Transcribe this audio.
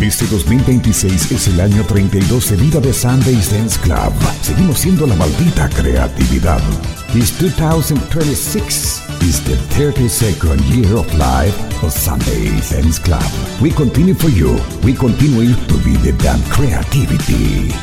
Este 2026 es el año 32 de vida de Sunday's Dance Club. Seguimos siendo la maldita creatividad. This 2026 is the 32nd year of life of Sunday's Dance Club. We continue for you. We continue to be the damn creativity.